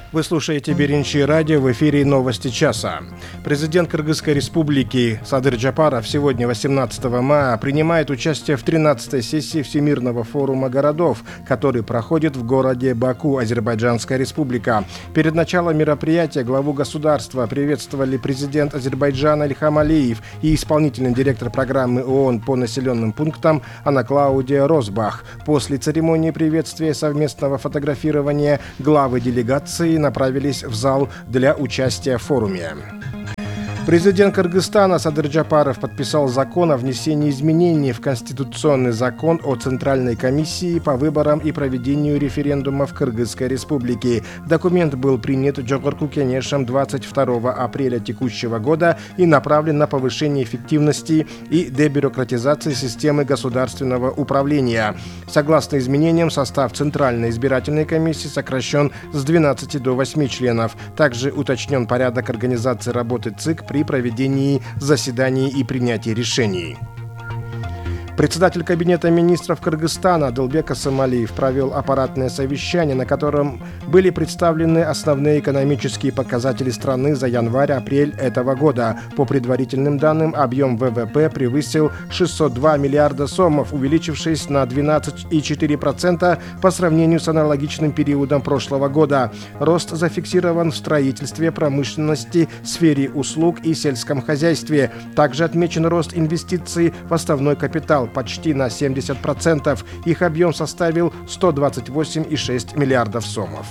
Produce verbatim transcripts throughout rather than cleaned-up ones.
Вы слушаете Беренчи радио, в эфире новости часа. Президент Кыргызской республики Садыр Джапаров сегодня, восемнадцатого мая, принимает участие в тринадцатой сессии Всемирного форума городов, который проходит в городе Баку, Азербайджанская республика. Перед началом мероприятия главу государства приветствовали президент Азербайджана Ильхам Алиев и исполнительный директор программы ООН по населенным пунктам Анна Клаудия Росбах. После церемонии приветствия и совместного фотографирования главы делегации направились в зал для участия в форуме. Президент Кыргызстана Садыр Джапаров подписал закон о внесении изменений в Конституционный закон о Центральной комиссии по выборам и проведению референдумов Кыргызской республики. Документ был принят Джогорку Кенешем двадцать второго апреля текущего года и направлен на повышение эффективности и дебюрократизации системы государственного управления. Согласно изменениям, состав Центральной избирательной комиссии сокращен с двенадцати до восьми членов. Также уточнен порядок организации работы ЦИК при проведении заседаний и принятии решений. Председатель Кабинета министров Кыргызстана Адылбек Асымалиев провел аппаратное совещание, на котором были представлены основные экономические показатели страны за январь-апрель этого года. По предварительным данным, объем ВВП превысил шестьсот два миллиарда сомов, увеличившись на двенадцать целых четыре десятых процента по сравнению с аналогичным периодом прошлого года. Рост зафиксирован в строительстве, промышленности, сфере услуг и сельском хозяйстве. Также отмечен рост инвестиций в основной капитал почти на семьдесят процентов. Их объем составил сто двадцать восемь целых шесть десятых миллиардов сомов.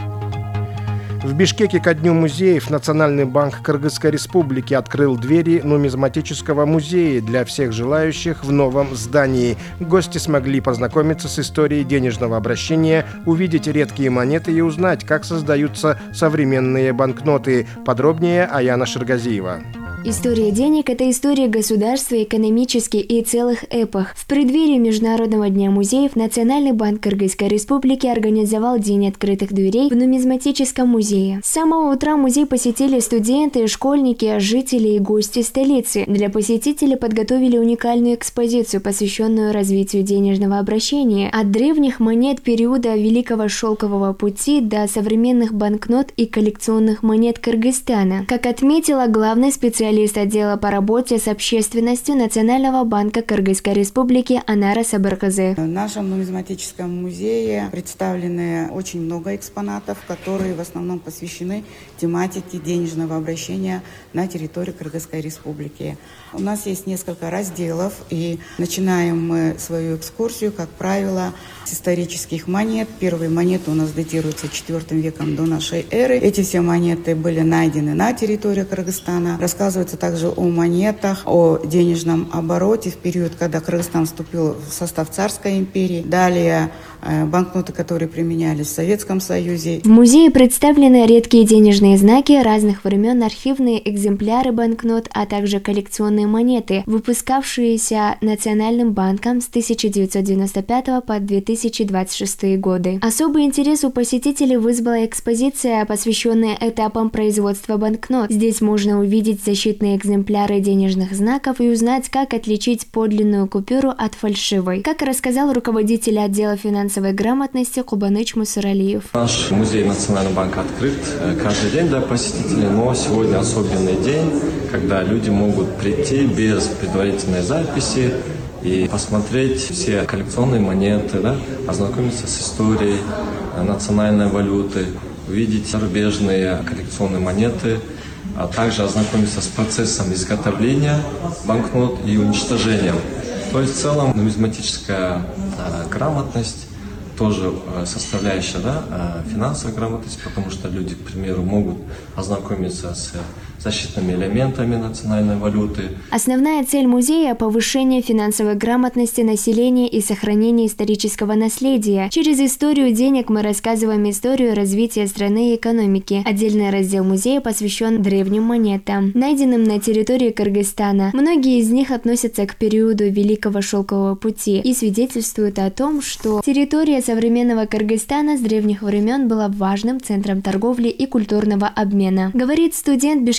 В Бишкеке ко Дню музеев Национальный банк Кыргызской республики открыл двери нумизматического музея для всех желающих в новом здании. Гости смогли познакомиться с историей денежного обращения, увидеть редкие монеты и узнать, как создаются современные банкноты. Подробнее Аяна Ширгазиева. История денег – это история государства, экономических и целых эпох. В преддверии Международного дня музеев Национальный банк Кыргызской республики организовал День открытых дверей в нумизматическом музее. С самого утра музей посетили студенты, школьники, жители и гости столицы. Для посетителей подготовили уникальную экспозицию, посвященную развитию денежного обращения, от древних монет периода Великого Шелкового пути до современных банкнот и коллекционных монет Кыргызстана. Как отметила главный специалист отдела по работе с общественностью Национального банка Кыргызской республики Анара Сабыркызы. В нашем нумизматическом музее представлены очень много экспонатов, которые в основном посвящены тематике денежного обращения на территории Кыргызской республики. У нас есть несколько разделов, и начинаем мы свою экскурсию, как правило, с исторических монет. Первые монеты у нас датируются четвёртым веком до нашей эры. Эти все монеты были найдены на территории Кыргызстана. Рассказывается также о монетах, о денежном обороте в период, когда Кыргызстан вступил в состав Царской империи. Далее банкноты, которые применялись в Советском Союзе. В музее представлены редкие денежные знаки разных времен, архивные экземпляры банкнот, а также коллекционные монеты, выпускавшиеся Национальным банком с тысяча девятьсот девяносто пятого по две тысячи двадцать шестые годы. Особый интерес у посетителей вызвала экспозиция, посвященная этапам производства банкнот. Здесь можно увидеть защитные экземпляры денежных знаков и узнать, как отличить подлинную купюру от фальшивой. Как рассказал руководитель отдела финансовой грамотности Кубаныч Мусуралиев. Наш музей Национального банка открыт каждый день для посетителей, но сегодня особенный день, когда люди могут прийти без предварительной записи и посмотреть все коллекционные монеты, да, ознакомиться с историей национальной валюты, увидеть зарубежные коллекционные монеты, а также ознакомиться с процессом изготовления банкнот и уничтожения. То есть в целом нумизматическая э, грамотность тоже составляющая, да, финансовой грамотности, потому что люди, к примеру, могут ознакомиться с защитными элементами национальной валюты. Основная цель музея – повышение финансовой грамотности населения и сохранение исторического наследия. Через историю денег мы рассказываем историю развития страны и экономики. Отдельный раздел музея посвящен древним монетам, найденным на территории Кыргызстана. Многие из них относятся к периоду Великого Шелкового пути и свидетельствуют о том, что территория современного Кыргызстана с древних времен была важным центром торговли и культурного обмена, говорит студент Бишкекского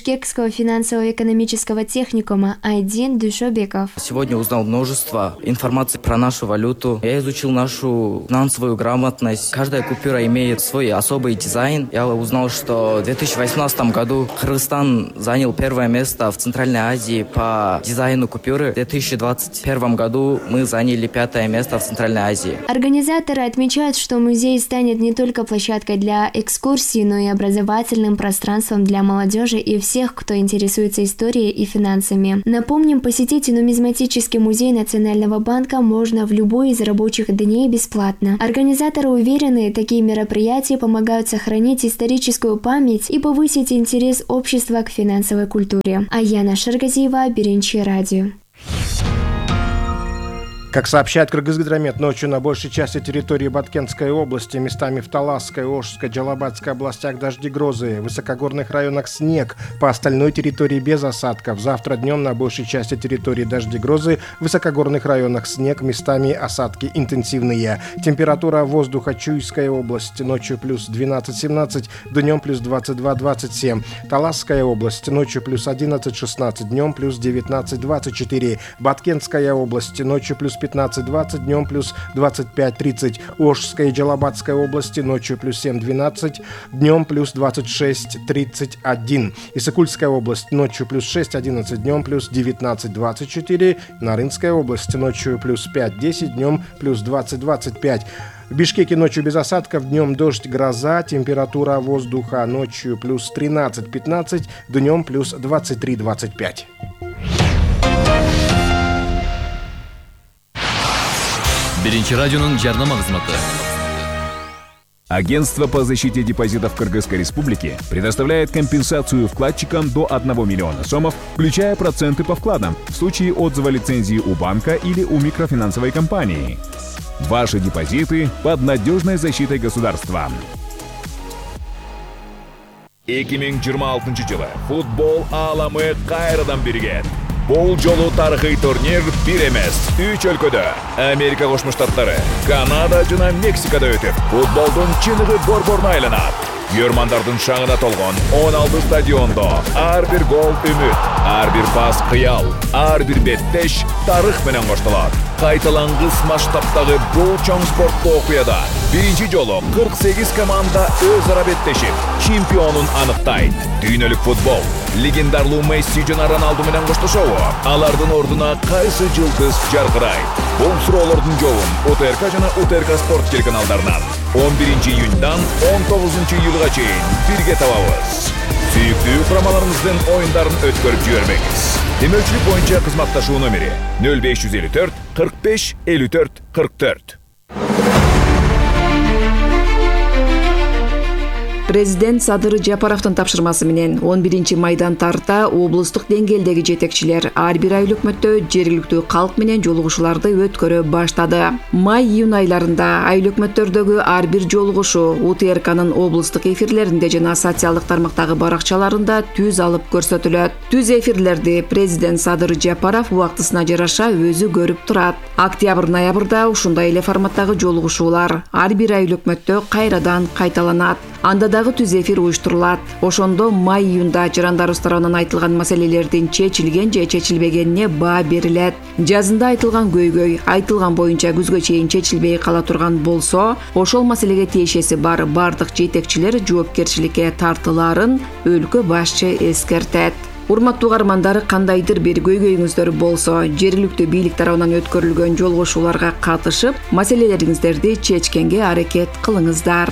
Бишкекского финансово-экономического техникума Айдин Душобеков. Сегодня узнал множество информации про нашу валюту. Я изучил нашу финансовую грамотность. Каждая купюра имеет свой особый дизайн. Я узнал, что в две тысячи восемнадцатом году Кыргызстан занял первое место в Центральной Азии по дизайну купюры. В две тысячи двадцать первом году мы заняли пятое место в Центральной Азии. Организаторы отмечают, что музей станет не только площадкой для экскурсий, но и образовательным пространством для молодежи и всех, кто интересуется историей и финансами. Напомним, посетить нумизматический музей Национального банка можно в любой из рабочих дней бесплатно. Организаторы уверены, такие мероприятия помогают сохранить историческую память и повысить интерес общества к финансовой культуре. Аяна Шаргазиева, Биринчи радио. Как сообщает Кыргызгидромет, ночью на большей части территории Баткенской области, местами в Таласской, Ошской, Джалабатской областях дожди, грозы, в высокогорных районах снег, по остальной территории без осадков. Завтра днем на большей части территории дожди, грозы, в высокогорных районах снег, местами осадки интенсивные. Температура воздуха: Чуйская область ночью плюс двенадцать-семнадцать, днем плюс двадцать два-двадцать семь. Таласская область ночью плюс одиннадцать-шестнадцать, днем плюс девятнадцать-двадцать четыре. Баткенская область ночью плюс пятнадцать-двадцать, днем плюс двадцать пять-тридцать. Ошская и Джалабатская области ночью плюс семь-двенадцать, днем плюс двадцать шесть-тридцать один. Исыкульская область ночью плюс шесть-одиннадцать, днем плюс девятнадцать-двадцать четыре. Нарынская область ночью плюс пять-десять, днем плюс двадцать-двадцать пять. В Бишкеке ночью без осадков, днем дождь, гроза, температура воздуха ночью плюс тринадцать-пятнадцать, днем плюс двадцать три-двадцать пять. Биринчи радионун жарнама кызматы. Агентство по защите депозитов Кыргызской Республики предоставляет компенсацию вкладчикам до одного миллиона сомов, включая проценты по вкладам, в случае отзыва лицензии у банка или у микрофинансовой компании. Ваши депозиты под надежной защитой государства. эки миң жыйырма алтынчы жылы футбол ааламы кайрадан бирген. Бул жолу тарыхый турнир бир эмес, үч өлкөдө, Америка Кошмо Штаттары, Канада жана Мексикада өтүп, футболдун чыныгы борборуна айланат. Көрмандардын шаңына толгон он алты стадиондо ар бир гол үмүт, ар бир пас кыял, ар бир беттеш тарых менен коштолот. Кайталангыс масштабтагы бул чоң спорттуу окуяда биринчи жолу кырк сегиз команда өз ара беттешип, чемпионун аныктайт. Дүйнөлүк футбол легендарлуу Месси жана Роналду менен коштошобу? Алардын ордуна кайсы жылдыз жаркырайт? Бул суроолордун жообун УТРК жана УТРК спорт телеканалдарынан он биринчи июньдан он тогузунчу июлга чейин бирге табабыз. Сүйүктүү курамаларыңыздын оюндарын өткөрүп жибермеңиз. Демөчүлүк боюнча кызматташуу номери нөл беш жүз элүү төрт кырк беш элүү төрт кырк төрт. Президент Садыр Жапаровдун тапшырмасы менен он биринчи майдан тарта облустук деңгээлдеги жетекчилер ар бир ай өкмөттө жергиликтүү калк менен жолугушууларды өткөрө баштады. Май-июнь айларында ай өкмөттөрдөгү ар бир жолугушуу УТРКнын облустук эфирлеринде жана социалдык тармактагы баракчаларында түз алып көрсөтүлөт. Түз эфирлерди президент Садыр Жапаров убактысына жараша өзү көрүп турат. Октябрь-ноябрда ушундай эле форматтагы жолугушуулар ар бир ай өкмөттө кайрадан кайталанат. Анда дагы түз эфир уюштурулат. Ошондо май-июнда жарандарыбыз тарабынан айтылган маселелердин чечилген же чечилбегенине баа берилет. Жазында айтылган көйгөй айтылган боюнча күзгө чейин чечилбей кала турган болсо, ошол маселеге тиешеси бар бардык жетекчилер жоопкерчиликке тартылаарын өлкө башчы эскертет. Урматтуу угармандар, кандайдыр бир көйгөйүңүздөр болсо, жергиликтүү бийлик тарабынан өткөрүлгөн жолугушууларга катышып, маселелериңиздерди чечкенге аракет кылыңыздар.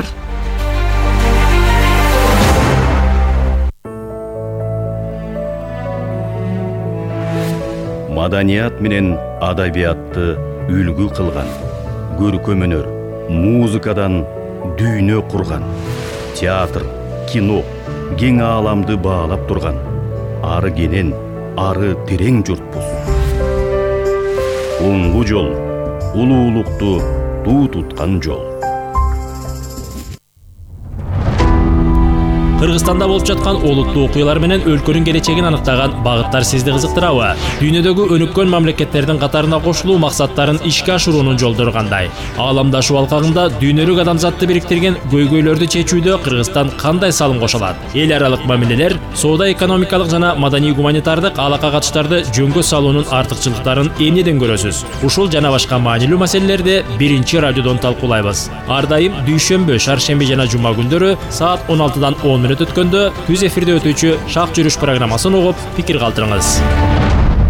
Маданият менен адабиятты үлгү кылган, көркөм өнөр, музыкадан дүйнө курган, театр, кино, кең ааламды баалап турган, ары кенен, ары терең журтпуз. Оңгу жол, улуулукту туу туткан жол. Кыргызстанда болуп жаткан олуттуу окуялар менен өлкөнүн келечегин аныктаган багыттар сизди кызыктырабы? Дүйнөдөгү өнүккөн мамлекеттердин катарына кошулуу максаттарын ишке ашыруунун жолдору кандай? Ааламдашуу алкагында дүйнөлүк адамзатты бириктирген көйгөйлөрдү чечүүдө Кыргызстан кандай салым кошо алат? Эл аралык мамилелер, соода экономикалык жана маданий гуманитардык алака катыштарды жөнгө салуунун артыкчылыктарын эмнеден көрөсүз? Ушул жана башка маанилүү маселелерди биринчи радиодон талкуулайбыз. Ар дайым дүйшөмбү, шаршемби жана жума күндөрү саат он алтыдан он мүнөт өткөндө түз эфирде өтүүчү Шак жүрүш программасын угуп, пикир калтырыңыз.